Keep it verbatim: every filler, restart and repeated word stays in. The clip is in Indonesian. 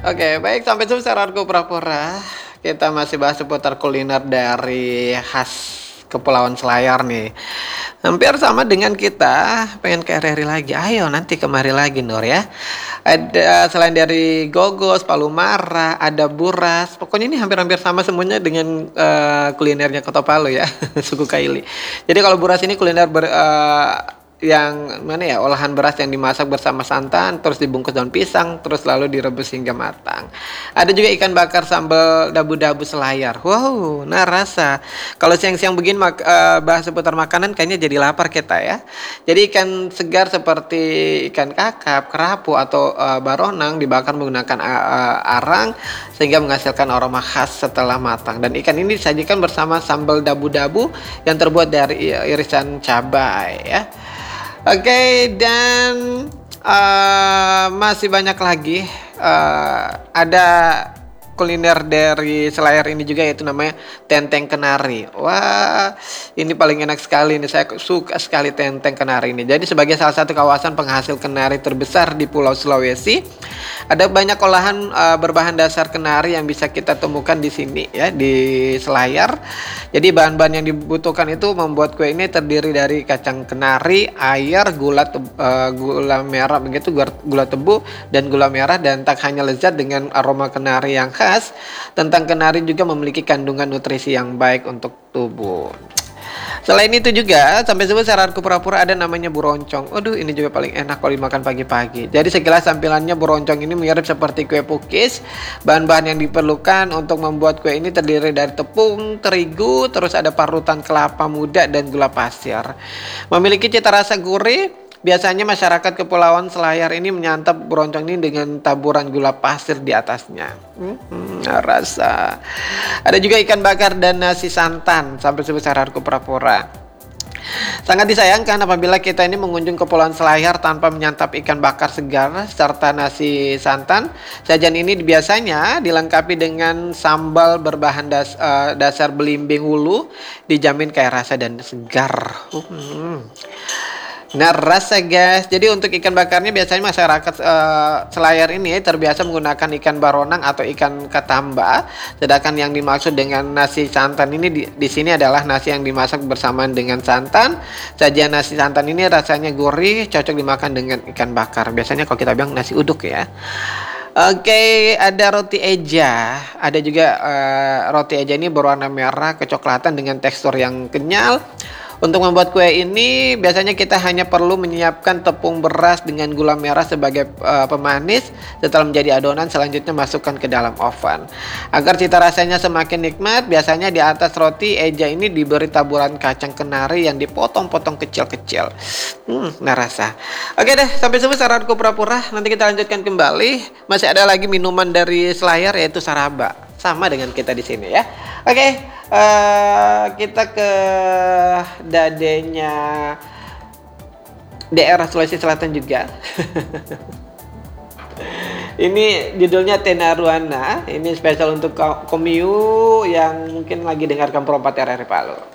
Oke, baik sampai jumpa saudaraku pura-pura. Kita masih bahas seputar kuliner dari khas Kepulauan Selayar nih. Hampir sama dengan kita pengen ke R R I lagi. Ayo nanti kemari lagi Nur ya. Ada selain dari gogos, palu mara, ada buras. Pokoknya ini hampir-hampir sama semuanya dengan eh, kulinernya Kota Palu ya, suku Kaili. Jadi kalau buras ini kuliner ber, eh, yang mana ya, olahan beras yang dimasak bersama santan, terus dibungkus daun pisang, terus lalu direbus hingga matang. Ada juga ikan bakar sambal dabu-dabu Selayar. Wow, nah rasa. Kalau siang-siang begini mak- eh, bahas seputar makanan kayaknya jadi lapar kita ya. Jadi ikan segar seperti ikan kakap, kerapu atau eh, baronang dibakar menggunakan a- a- arang sehingga menghasilkan aroma khas setelah matang. Dan ikan ini disajikan bersama sambal dabu-dabu yang terbuat dari i- irisan cabai ya. Oke, dan eh, masih banyak lagi. Eh, ada kuliner dari Selayar ini juga yaitu namanya tenteng kenari. Wah, ini paling enak sekali nih. Saya suka sekali tenteng kenari ini. Jadi sebagai salah satu kawasan penghasil kenari terbesar di Pulau Sulawesi, ada banyak olahan eh, berbahan dasar kenari yang bisa kita temukan di sini ya di Selayar. Jadi bahan-bahan yang dibutuhkan itu membuat kue ini terdiri dari kacang kenari, air, gula teb- eh, gula merah begitu, gula tebu dan gula merah, dan tak hanya lezat dengan aroma kenari yang khas, tentang kenari juga memiliki kandungan nutrisi yang baik untuk tubuh. Selain itu juga sampai sebut saranku pura-pura ada namanya buroncong. Waduh, ini juga paling enak kalau dimakan pagi-pagi. Jadi sekilas tampilannya buroncong ini mirip seperti kue pukis. Bahan-bahan yang diperlukan untuk membuat kue ini terdiri dari tepung, terigu, terus ada parutan kelapa muda dan gula pasir. Memiliki cita rasa gurih. Biasanya masyarakat Kepulauan Selayar ini menyantap buroncong ini dengan taburan gula pasir di atasnya. Hmm, rasa. Ada juga ikan bakar dan nasi santan sampai sebesar harga pura-pura. Sangat disayangkan apabila kita ini mengunjung Kepulauan Selayar tanpa menyantap ikan bakar segar serta nasi santan. Sajian ini biasanya dilengkapi dengan sambal berbahan das, eh, dasar belimbing hulu, dijamin kaya rasa dan segar. Hmm. Nah rasa guys, jadi untuk ikan bakarnya biasanya masyarakat eh, Selayar ini terbiasa menggunakan ikan baronang atau ikan katamba. Sedangkan yang dimaksud dengan nasi santan ini di, di sini adalah nasi yang dimasak bersamaan dengan santan. Sajian nasi santan ini rasanya gurih, cocok dimakan dengan ikan bakar. Biasanya kalau kita bilang nasi uduk ya. Oke, ada roti eja. Ada juga eh, roti eja ini berwarna merah kecoklatan dengan tekstur yang kenyal. Untuk membuat kue ini biasanya kita hanya perlu menyiapkan tepung beras dengan gula merah sebagai uh, pemanis. Setelah menjadi adonan, selanjutnya masukkan ke dalam oven. Agar cita rasanya semakin nikmat, biasanya di atas roti eja ini diberi taburan kacang kenari yang dipotong-potong kecil-kecil. Hmm, nah rasa. Oke deh, sampai sini saranku pura-pura. Nanti kita lanjutkan kembali. Masih ada lagi minuman dari Selayar yaitu saraba. Sama dengan kita di sini ya. Oke. Uh, kita ke dadenya daerah Sulawesi Selatan juga. Ini judulnya Tenaruana. Ini spesial untuk Komiu yang mungkin lagi dengarkan Pro empat R R I Palu.